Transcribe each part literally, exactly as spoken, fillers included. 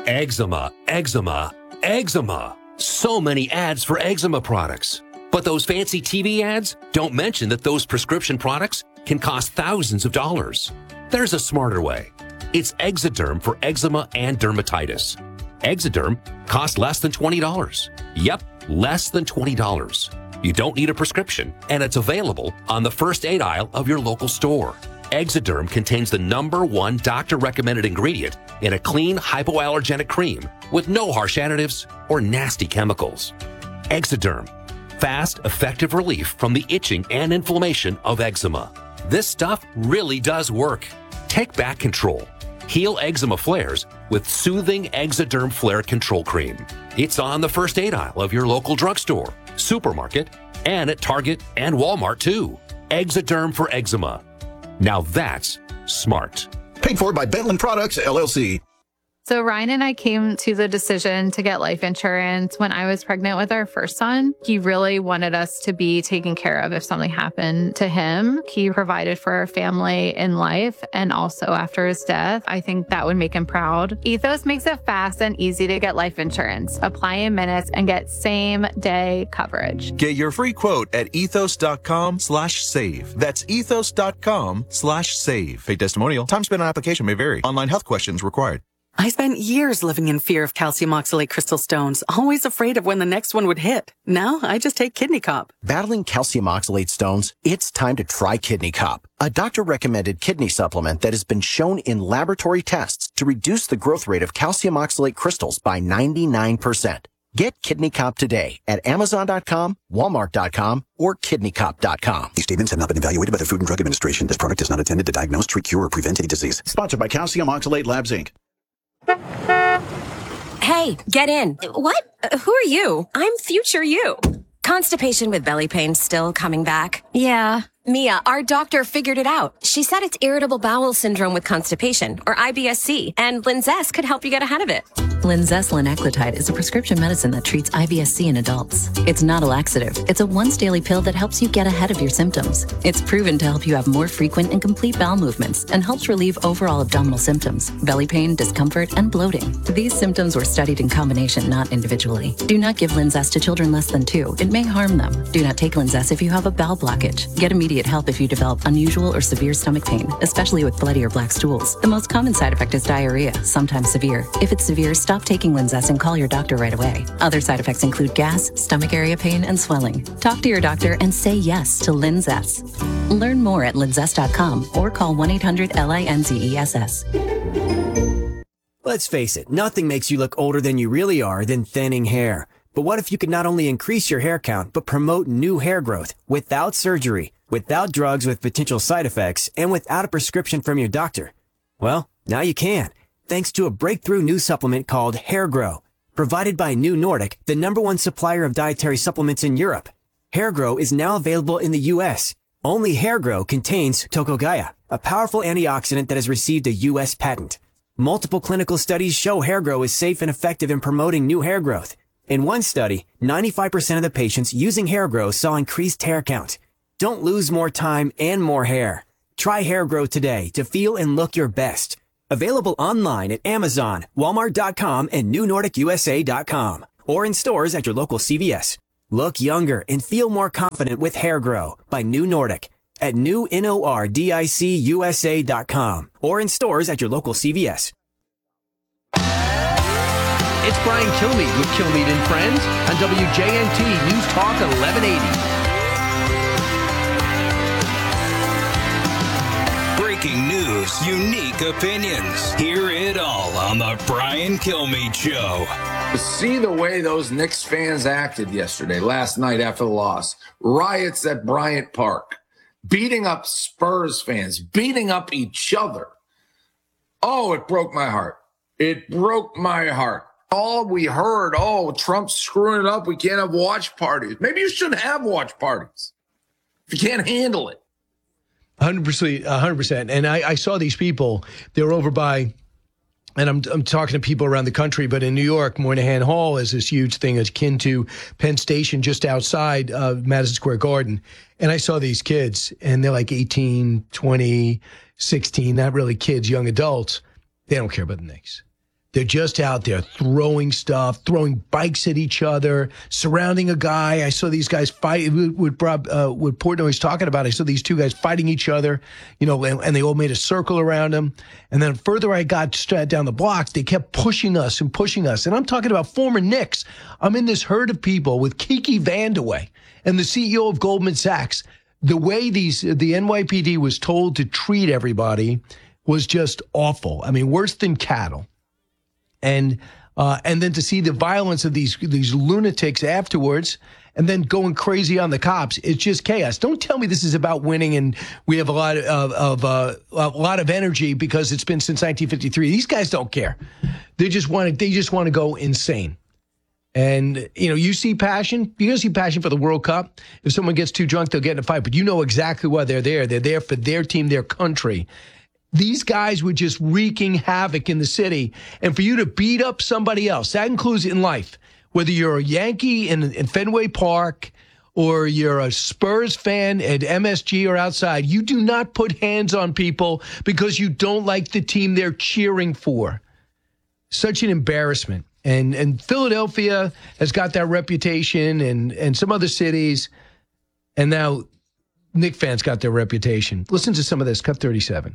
Eczema, eczema, eczema. So many ads for eczema products. But those fancy T V ads don't mention that those prescription products can cost thousands of dollars. There's a smarter way. It's Exoderm for eczema and dermatitis. Exoderm costs less than twenty dollars. Yep, less than twenty dollars. You don't need a prescription, and it's available on the first aid aisle of your local store. Exoderm contains the number one doctor-recommended ingredient in a clean, hypoallergenic cream with no harsh additives or nasty chemicals. Exoderm. Fast, effective relief from the itching and inflammation of eczema. This stuff really does work. Take back control. Heal eczema flares with soothing Exoderm Flare Control Cream. It's on the first aid aisle of your local drugstore, supermarket, and at Target and Walmart too. Exoderm for eczema. Now that's smart. Paid for by Bentland Products, L L C. So Ryan and I came to the decision to get life insurance when I was pregnant with our first son. He really wanted us to be taken care of if something happened to him. He provided for our family in life and also after his death. I think that would make him proud. Ethos makes it fast and easy to get life insurance. Apply in minutes and get same day coverage. Get your free quote at ethos.com slash save. That's ethos.com slash save. Paid testimonial. Time spent on application may vary. Online health questions required. I spent years living in fear of calcium oxalate crystal stones, always afraid of when the next one would hit. Now I just take Kidney Cop. Battling calcium oxalate stones? It's time to try Kidney Cop, a doctor-recommended kidney supplement that has been shown in laboratory tests to reduce the growth rate of calcium oxalate crystals by ninety-nine percent. Get Kidney Cop today at amazon dot com, walmart dot com, or kidney cop dot com. These statements have not been evaluated by the Food and Drug Administration. This product is not intended to diagnose, treat, cure, or prevent any disease. Sponsored by Calcium Oxalate Labs, Incorporated. Hey, get in. What? Uh, who are you? I'm future you. Constipation with belly pain still coming back? Yeah. Mia, our doctor figured it out. She said it's irritable bowel syndrome with constipation, or I B S C, and Linzess could help you get ahead of it. Linzess linaclotide is a prescription medicine that treats I B S C in adults. It's not a laxative. It's a once-daily pill that helps you get ahead of your symptoms. It's proven to help you have more frequent and complete bowel movements and helps relieve overall abdominal symptoms, belly pain, discomfort, and bloating. These symptoms were studied in combination, not individually. Do not give Linzess to children less than two. It may harm them. Do not take Linzess if you have a bowel blockage. Get immediate help if you develop unusual or severe stomach pain, especially with bloody or black stools. The most common side effect is diarrhea, sometimes severe. If it's severe, stop taking Linzess and call your doctor right away. Other side effects include gas, stomach area pain, and swelling. Talk to your doctor and say yes to Linzess. Learn more at linzess dot com or call one eight hundred L I N Z E S S. Let's face it, nothing makes you look older than you really are than thinning hair. But what if you could not only increase your hair count, but promote new hair growth without surgery, without drugs with potential side effects, and without a prescription from your doctor? Well, now you can, thanks to a breakthrough new supplement called Hair Grow, provided by New Nordic, the number one supplier of dietary supplements in Europe. Hair Grow is now available in the U S. Only Hair Grow contains Tocogaya, a powerful antioxidant that has received a U S patent. Multiple clinical studies show Hair Grow is safe and effective in promoting new hair growth. In one study, ninety-five percent of the patients using Hair Grow saw increased hair count. Don't lose more time and more hair. Try Hair Grow today to feel and look your best. Available online at Amazon, Walmart dot com, and New Nordic U S A dot com, or in stores at your local C V S. Look younger and feel more confident with Hair Grow by New Nordic at new nordic U S A dot com, or in stores at your local C V S. It's Brian Kilmeade with Kilmeade and Friends on W J N T News Talk eleven eighty. Breaking news, unique opinions. Hear it all on the Brian Kilmeade Show. See the way those Knicks fans acted yesterday, last night after the loss. Riots at Bryant Park, beating up Spurs fans, beating up each other. Oh, it broke my heart. It broke my heart. All we heard, oh, Trump's screwing it up. We can't have watch parties. Maybe you shouldn't have watch parties if you can't handle it. one hundred percent. one hundred percent. And I, I saw these people. They were over by, and I'm I'm talking to people around the country, but in New York, Moynihan Hall is this huge thing akin to Penn Station just outside of Madison Square Garden. And I saw these kids, and they're like eighteen, twenty, sixteen, not really kids, young adults. They don't care about the Knicks. They're just out there throwing stuff, throwing bikes at each other, surrounding a guy. I saw these guys fight. What Rob, uh, what Portnoy was talking about, I saw these two guys fighting each other, you know, and, and they all made a circle around them. And then further I got down the blocks, they kept pushing us and pushing us. And I'm talking about former Knicks. I'm in this herd of people with Kiki Vandeweghe and the C E O of Goldman Sachs. The way these the N Y P D was told to treat everybody was just awful. I mean, worse than cattle. And uh, and then to see the violence of these these lunatics afterwards, and then going crazy on the cops, it's just chaos. Don't tell me this is about winning and we have a lot of, of uh, a lot of energy because it's been since nineteen fifty-three. These guys don't care. They just want to they just want to go insane. And you know, you see passion. You're gonna see passion for the World Cup. If someone gets too drunk, they'll get in a fight. But you know exactly why they're there. They're there for their team, their country. These guys were just wreaking havoc in the city. And for you to beat up somebody else, that includes in life, whether you're a Yankee in, in Fenway Park or you're a Spurs fan at M S G or outside, you do not put hands on people because you don't like the team they're cheering for. Such an embarrassment. And and Philadelphia has got that reputation, and, and some other cities. And now Knick fans got their reputation. Listen to some of this, cut thirty-seven.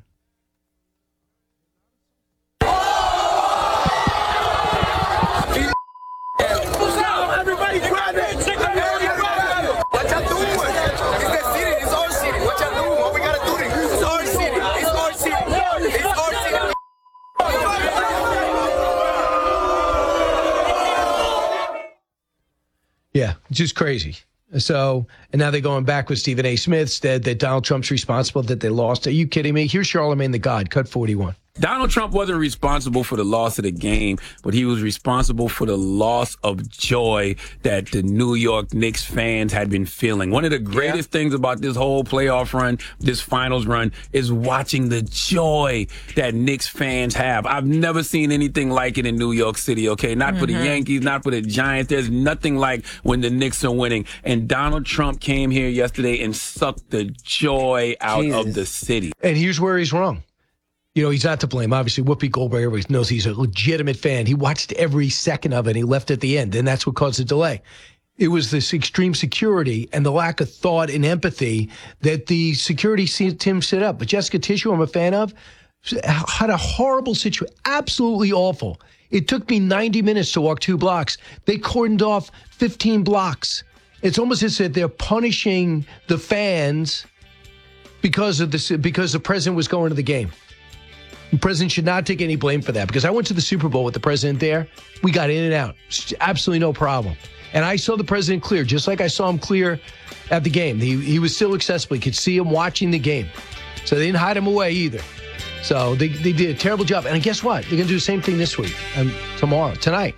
Yeah, just crazy. So, and now they're going back with Stephen A. Smith, that, that Donald Trump's responsible, that they lost. Are you kidding me? Here's Charlemagne the God, cut forty-one. Donald Trump wasn't responsible for the loss of the game, but he was responsible for the loss of joy that the New York Knicks fans had been feeling. One of the greatest yeah. things about this whole playoff run, this finals run, is watching the joy that Knicks fans have. I've never seen anything like it in New York City, okay? Not mm-hmm. for the Yankees, not for the Giants. There's nothing like when the Knicks are winning. And Donald Trump came here yesterday and sucked the joy out Jesus. of the city. And here's where he's wrong. You know, he's not to blame. Obviously, Whoopi Goldberg, everybody knows he's a legitimate fan. He watched every second of it. He left at the end, and that's what caused the delay. It was this extreme security and the lack of thought and empathy that the security team set up. But Jessica Tissue, I'm a fan of, had a horrible situation, absolutely awful. It took me ninety minutes to walk two blocks. They cordoned off fifteen blocks. It's almost as if they're punishing the fans because of this, because the president was going to the game. The president should not take any blame for that, because I went to the Super Bowl with the president there. We got in and out. Absolutely no problem. And I saw the president clear, just like I saw him clear at the game. He, he was still accessible. You could see him watching the game. So they didn't hide him away either. So they, they did a terrible job. And guess what? They're going to do the same thing this week, and tomorrow, tonight.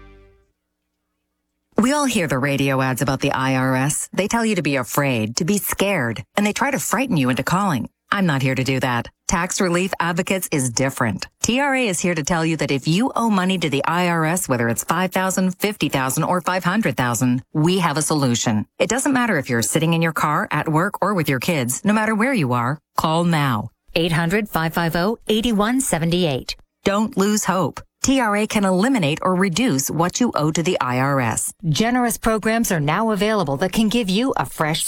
We all hear the radio ads about the I R S. They tell you to be afraid, to be scared, and they try to frighten you into calling. I'm not here to do that. Tax Relief Advocates is different. T R A is here to tell you that if you owe money to the I R S, whether it's five thousand dollars, fifty thousand dollars, or five hundred thousand dollars, we have a solution. It doesn't matter if you're sitting in your car, at work, or with your kids. No matter where you are, call now. eight hundred, five five zero, eight one seven eight. Don't lose hope. T R A can eliminate or reduce what you owe to the I R S. Generous programs are now available that can give you a fresh